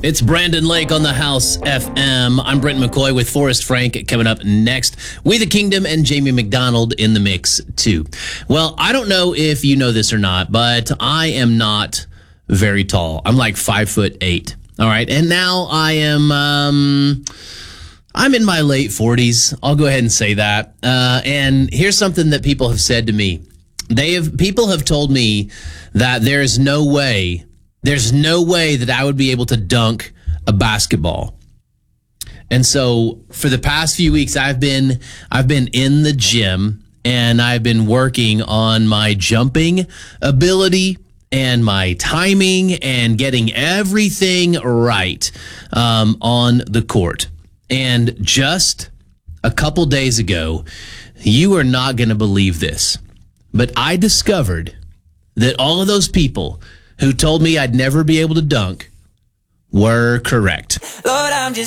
It's Brandon Lake on the House FM. I'm Brent McCoy with Forrest Frank coming up next. We the Kingdom and Jamie McDonald in the mix too. Well, I don't know if you know this or not, but I am not very tall. I'm like 5'8". All right. And now I am, I'm in my late 40s. I'll go ahead and say that. And here's something that people have said to me. People have told me that there's no way that I would be able to dunk a basketball. And so for the past few weeks, I've been in the gym and I've been working on my jumping ability and my timing and getting everything right on the court. And just a couple days ago, you are not going to believe this, but I discovered that all of those people who told me I'd never be able to dunk were correct. Lord, I'm just